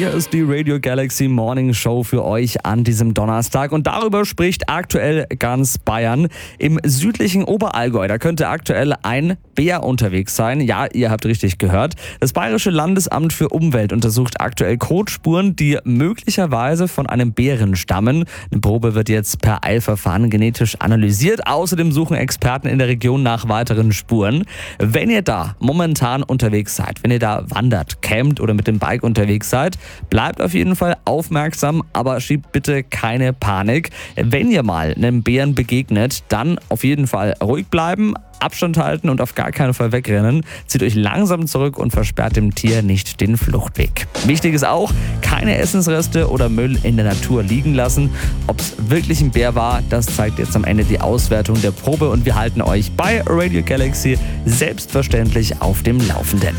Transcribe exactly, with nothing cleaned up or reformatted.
Hier ist die Radio Galaxy Morning Show für euch an diesem Donnerstag und darüber spricht aktuell ganz Bayern. Im südlichen Oberallgäu, da könnte aktuell ein Bär unterwegs sein. Ja, ihr habt richtig gehört. Das Bayerische Landesamt für Umwelt untersucht aktuell Kotspuren, die möglicherweise von einem Bären stammen. Eine Probe wird jetzt per Eilverfahren genetisch analysiert. Außerdem suchen Experten in der Region nach weiteren Spuren. Wenn ihr da momentan unterwegs seid, wenn ihr da wandert, campt oder mit dem Bike unterwegs seid, bleibt auf jeden Fall aufmerksam, aber schiebt bitte keine Panik. Wenn ihr mal einem Bären begegnet, dann auf jeden Fall ruhig bleiben, Abstand halten und auf gar keinen Fall wegrennen. Zieht euch langsam zurück und versperrt dem Tier nicht den Fluchtweg. Wichtig ist auch, keine Essensreste oder Müll in der Natur liegen lassen. Ob es wirklich ein Bär war, das zeigt jetzt am Ende die Auswertung der Probe und wir halten euch bei Radio Galaxy selbstverständlich auf dem Laufenden.